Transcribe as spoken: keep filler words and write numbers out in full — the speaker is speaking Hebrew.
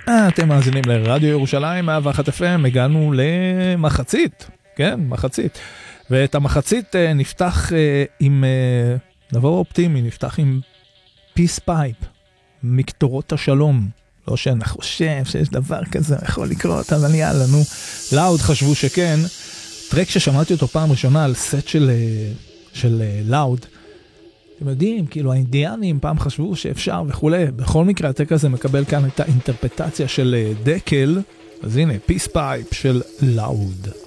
אתם מאזינים לרדיו ירושלים, מאה ואחת אף אם, הגענו למחצית, כן, מחצית. ואת המחצית נפתח עם, דבר אופטימי, נפתח עם Peace Pipe, מקטורות השלום. לא שאני חושב שיש דבר כזה יכול לקרות, אבל יאללה, נו. לאוד חשבו שכן. טרק ששמעתי אותו פעם ראשונה על סט של, של לאוד, אתם יודעים, כאילו האינדיאנים פעם חשבו שאפשר וכו'. בכל מקרה, הטרק הזה מקבל כאן את האינטרפטציה של דקל. אז הנה, Peace Pipe של לאוד.